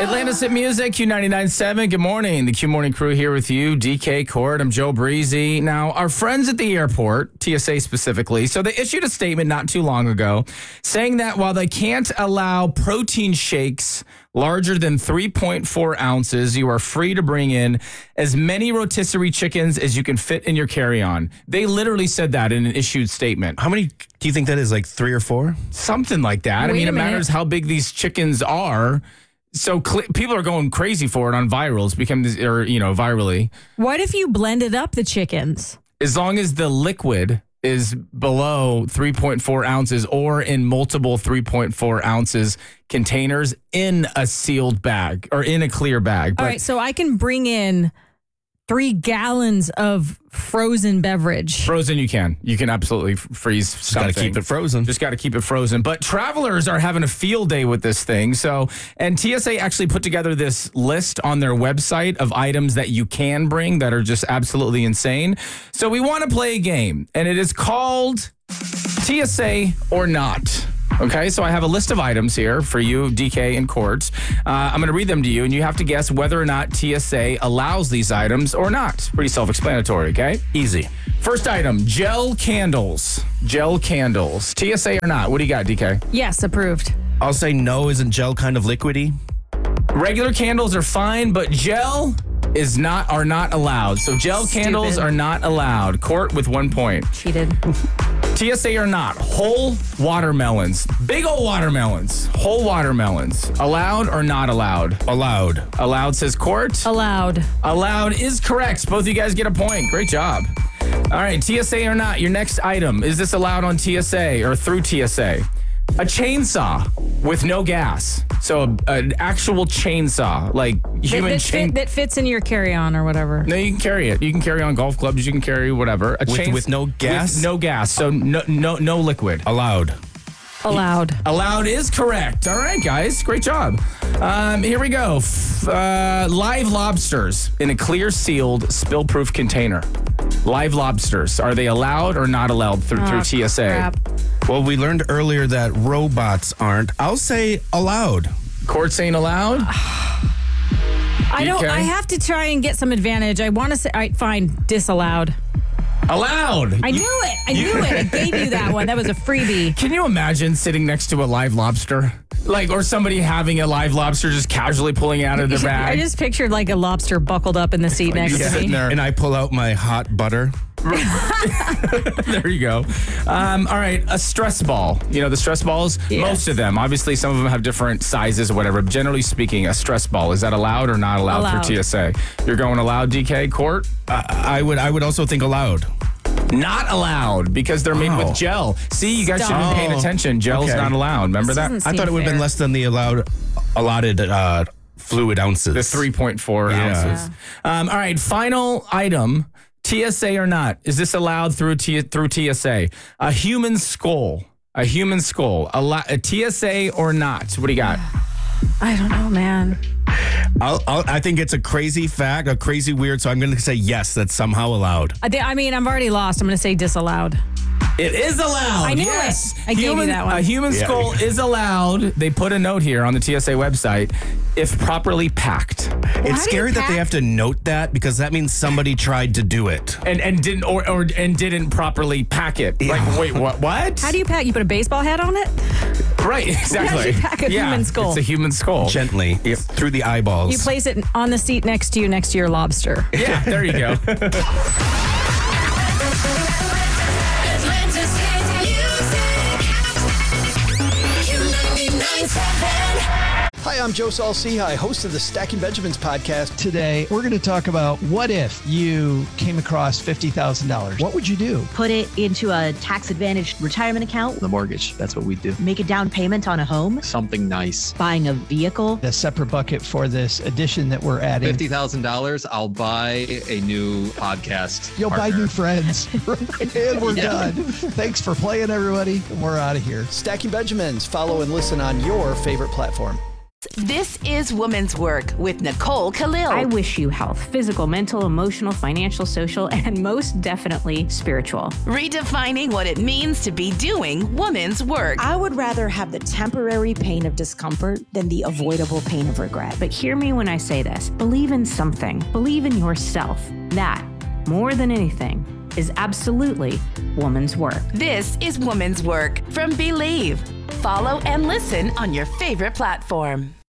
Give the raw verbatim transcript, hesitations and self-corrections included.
Atlantis Hit Music, Q ninety-nine point seven. Good morning. The Q Morning Crew here with you, D K Court. I'm Joe Breezy. Now, our friends at the airport, T S A specifically, so they issued a statement not too long ago saying that while they can't allow protein shakes larger than three point four ounces, you are free to bring in as many rotisserie chickens as you can fit in your carry-on. They literally said that in an issued statement. How many do you think that is, like three or four? Something like that. Wait I mean, a it matters minute. how big these chickens are. So cl- people are going crazy for it on viral. It's become, this, or, you know, virally. What if you blended up the chickens? As long as the liquid is below three point four ounces or in multiple three point four ounces containers in a sealed bag or in a clear bag. But All right, so I can bring in three gallons of frozen beverage. frozen, you can. You can absolutely f- freeze Just got to something. keep it frozen. Just got to keep it frozen. But travelers are having a field day with this thing. So, and T S A actually put together this list on their website of items that you can bring that are just absolutely insane. So we want to play a game, and it is called T S A or Not. Okay, so I have a list of items here for you, D K and Court. Uh, I'm going to read them to you, and you have to guess whether or not T S A allows these items or not. Pretty self-explanatory, okay? Easy. First item, gel candles. Gel candles. T S A or not? What do you got, D K? Yes, approved. I'll say no. Isn't gel kind of liquidy? Regular candles are fine, but gel is not are not allowed. So gel Stupid. candles are not allowed. Court with one point. Cheated. T S A or not, whole watermelons. Big old watermelons. Whole watermelons. Allowed or not allowed? Allowed. Allowed, says Court. Allowed. Allowed is correct. Both of you guys get a point. Great job. All right, T S A or not, your next item. Is this allowed on T S A or through T S A? A chainsaw with no gas. So a, an actual chainsaw, like That, human that, chain. fit, that fits in your carry-on or whatever. No, you can carry it. You can carry on golf clubs. You can carry whatever. A With- chains- with no gas? With no gas. So no, no, no liquid. Allowed. Allowed. Allowed is correct. All right, guys. Great job. Um, here we go. F- uh, live lobsters in a clear, sealed, spill-proof container. Live lobsters. Are they allowed or not allowed through, Oh, through T S A? crap. Well, we learned earlier that robots aren't. I'll say allowed. Court saying allowed? I don't. Okay. I have to try and get some advantage. I want to say, all right, fine, disallowed. Allowed. I knew it. I knew it. I gave you that one. That was a freebie. Can you imagine sitting next to a live lobster? Like, or somebody having a live lobster just casually pulling it out of their bag? I just pictured like a lobster buckled up in the seat next you're to sitting me. there. And I pull out my hot butter. There you go. Um, all right, a stress ball. You know, the stress balls? Yes. Most of them. Obviously, some of them have different sizes or whatever. But generally speaking, a stress ball. Is that allowed or not allowed, Allowed. through T S A? You're going allowed, D K? Court? I, I would. I would also think allowed. Not allowed because they're made Oh. with gel. See, you guys should Stop. be paying attention. Gel's Okay. not allowed. Remember This that? doesn't I seem thought it would have been fair. less than the allowed allotted uh, fluid ounces. The three point four Yeah. ounces. Um, all right, final item. T S A or not? Is this allowed through T- through T S A? A human skull. A human skull. A, a T S A or not? What do you got? I don't know, man. I'll, I'll, I think it's a crazy fact, a crazy weird. So I'm going to say yes. That's somehow allowed. I, thi- I mean, I've already lost. I'm going to say disallowed. It is allowed. I knew yes. it. I gave you human, that one. A human Yeah. skull is allowed. They put a note here on the T S A website if properly packed. how do you It's scary that they pack- have to note that because that means somebody tried to do it. And and didn't or, or and didn't properly pack it. Like, wait, what? What? How do you pack? You put a baseball hat on it? Right, exactly. you pack a yeah, human skull? It's a human skull. Gently, if, through the eyeballs. You place it on the seat next to you, next to your lobster. Yeah, there you go. Atlantis Hit Music. Q ninety-nine point seven. Hi, I'm Joe Saul-Sehy, host of the Stacking Benjamins podcast. Today, we're going to talk about what if you came across fifty thousand dollars? What would you do? Put it into a tax-advantaged retirement account, The mortgage, that's what we do. make a down payment on a home, Something nice. buying a vehicle. A separate bucket for this addition that we're adding. fifty thousand dollars, I'll buy a new podcast. You'll buy partner. new friends. And we're done. Thanks for playing, everybody. And we're out of here. Stacking Benjamins. Follow and listen on your favorite platform. This is Woman's Work with Nicole Khalil. I wish you health, physical, mental, emotional, financial, social, and most definitely spiritual. Redefining what it means to be doing woman's work. I would rather have the temporary pain of discomfort than the avoidable pain of regret. But hear me when I say this. Believe in something. Believe in yourself. That, more than anything, is absolutely woman's work. This is Woman's Work from Believe. Follow and listen on your favorite platform.